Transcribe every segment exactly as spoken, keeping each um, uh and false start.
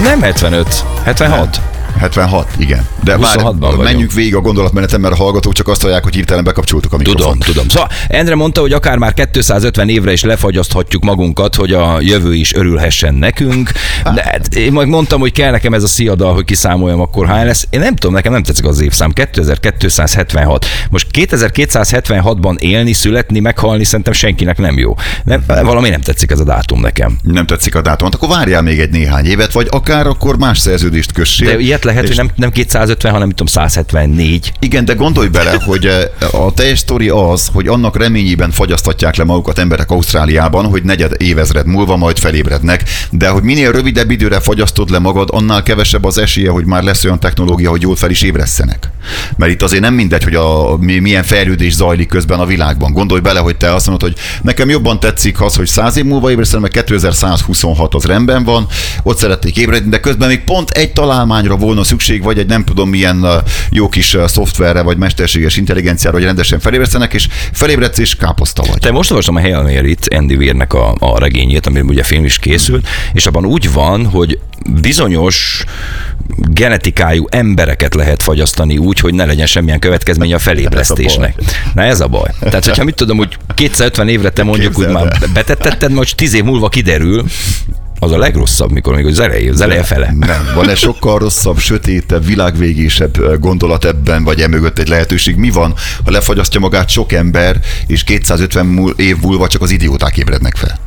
Nem hetvenöt, hetvenhat. hetvenhat, igen. De már menjünk végig a gondolatmenetem, mert a hallgatók csak azt hallják, hogy hirtelen bekapcsoltuk a mikrofont. Tudom, tudom. Szóval Endre mondta, hogy akár már kétszázötven évre is lefagyaszthatjuk magunkat, hogy a jövő is örülhessen nekünk. De hát, én majd mondtam, hogy kell nekem ez a sziadal, hogy kiszámoljam akkor hány lesz. Én nem tudom, nekem nem tetszik az évszám. kétezer-kétszázhetvenhat. Most kétezer-kétszázhetvenhatban élni, születni, meghalni szerintem senkinek nem jó. Nem, valami nem tetszik ez a dátum nekem. Nem tetszik a dátum. Akkor várjál még egy néhány évet, vagy akár akkor más szerződést kössél. De ilyet lehet, hogy nem, nem kétszázötven, hanem tudom száz hetvennégy. Igen, de gondolj bele, hogy a teljes sztori az, hogy annak reményében fagyasztatják le magukat emberek Ausztráliában, hogy negyed évezred múlva majd felébrednek, de hogy minél rövidebb időre fagyasztod le magad, annál kevesebb az esélye, hogy már lesz olyan technológia, hogy jól fel is ébresztenek. Mert itt azért nem mindegy, hogy a, milyen fejlődés zajlik közben a világban. Gondolj bele, hogy te azt mondod, hogy nekem jobban tetszik az, hogy száz év múlva ébresztem, mert kétezer-százhuszonhat az rendben van, ott szeretnék ébredni, de közben még pont egy találmányra volna szükség, vagy egy nem tudom milyen jó kis szoftverre, vagy mesterséges intelligenciára, hogy rendesen felébresztenek, és felébredsz, és káposzta vagy. Te most olvastam a Hail Mary-t, Andy Weirnek a, a regényét, amiben ugye film is készült, hmm. és abban úgy van, hogy bizonyos genetikájú embereket lehet fagyasztani úgy, hogy ne legyen semmilyen következménye a felébresztésnek. Na ez a baj. Tehát, hogyha mit tudom, hogy kétszázötven évre te mondjuk úgy már betetted, most tíz év múlva kiderül, az a legrosszabb, mikor még az eleje, az eleje fele. Nem, van egy sokkal rosszabb, sötétebb, világvégésebb gondolat ebben, vagy emögött egy lehetőség. Mi van, ha lefagyasztja magát sok ember, és kétszázötven év múlva csak az idióták ébrednek fel?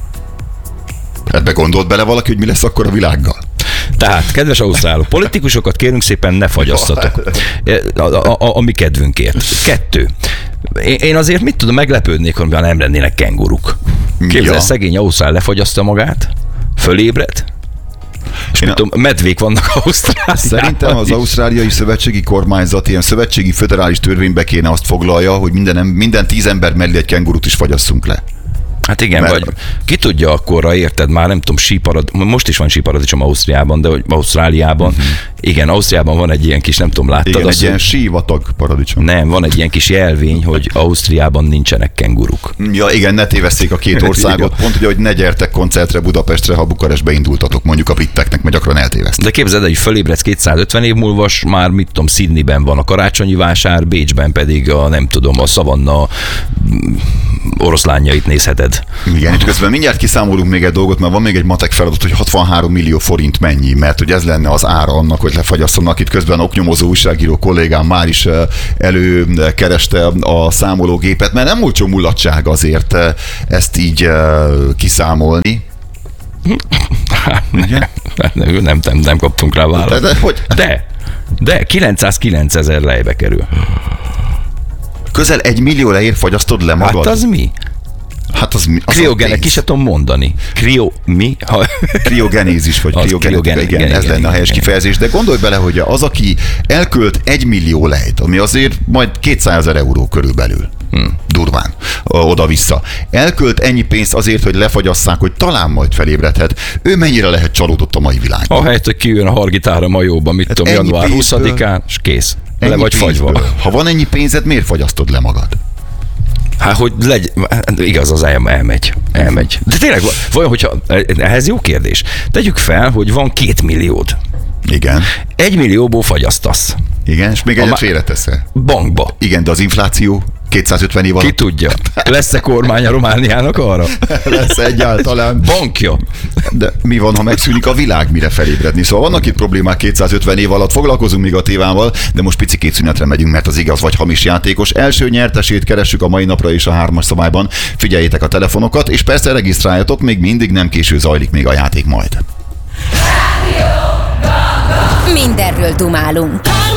Ebbe gondolt bele valaki, hogy mi lesz akkor a világgal? Tehát, kedves ausztrálok, politikusokat kérünk szépen, ne fagyasztatok. A, a, a, a mi kedvünkért. Kettő. Én azért mit tudom, meglepődnék, hogy nem lennének kenguruk. Képzel, ja. Szegény ausztrál lefagyaszta magát, fölébred, és mit tudom, medvék vannak Ausztráliában. Szerintem az ausztráliai szövetségi kormányzat ilyen szövetségi föderális törvénybe kéne azt foglalja, hogy minden, minden tíz ember mellé egy kengurut is fagyasszunk le. Hát igen, mert... vagy ki tudja akkorra, érted, már nem tudom, síparad, most is van síparadicsom Ausztriában, de Ausztráliában, uh-huh. igen, Ausztriában van egy ilyen kis, nem tudom, láttad? Igen, azt, egy ilyen sívatag paradicsom. Nem, van egy ilyen kis jelvény, hogy Ausztriában nincsenek kenguruk. Ja, igen, ne tévesszék a két országot, pont ugye, hogy ne gyertek koncertre Budapestre, ha Bukarestbe indultatok, mondjuk a briteknek, mert gyakran eltévesztek. De képzeld, hogy fölébredsz kétszázötven év múlva, már mit tudom, Sydneyben van a karácsonyi vásár, Bécsben pedig a, nem tudom, a szavanna oroszlányait nézheted. Igen, és közben mindjárt kiszámolunk még egy dolgot, mert van még egy matek feladat, hogy hatvanhárom millió forint mennyi, mert hogy ez lenne az ára annak, hogy lefagyasszanak. Itt közben oknyomozó újságíró kollégám már is előkereste a számológépet, mert nem olcsó mulatság azért ezt így kiszámolni. Nem, nem, nem, nem kaptunk rá választ. De, de, hogy? de, de kilencszázkilencezer lejbe kerül. Közel egy millió leér fagyasztod le magad? Hát az mi? Hát az mi? Kriogenek, ki se tudom mondani. Krio, mi? Ha... Kriogenézis, vagy kriogenetika, igen, igen, ez igen, lenne a helyes igen. kifejezés. De gondolj bele, hogy az, aki elkölt egy millió lejt, ami azért majd kétszázezer euró körülbelül, hmm. durván, oda-vissza. Elkölt ennyi pénzt azért, hogy lefagyasszák, hogy talán majd felébredhet. Ő mennyire lehet csalódott a mai világban? Ahelyett, hogy kijön a hargitár a majóban, mit hát tudom, január huszadikán, és kész. Le vagy fagyva. Ha van ennyi pénzed, miért fagyasztod le magad? Hát, hogy legy... igaz, az elmegy. Elmegy. De tényleg, vajon, hogyha... ehhez jó kérdés. Tegyük fel, hogy van két milliód. Igen. Egy millióból fagyasztasz. Igen, és még egyet félreteszel. Bankba. Igen, de az infláció kétszázötven év alatt. Ki tudja. Lesz-e kormány a Romániának arra? Lesz egyáltalán. Bankja. De mi van, ha megszűnik a világ, mire felébredni? Szóval vannak itt problémák kétszázötven év alatt, foglalkozunk még a tévával, de most picikét szünetre megyünk, mert az igaz vagy hamis játékos. Első nyertesét keressük a mai napra is a hármas szabályban. Figyeljétek a telefonokat, és persze regisztráljatok, még mindig nem késő, zajlik még a játék majd. Mindenről dumálunk.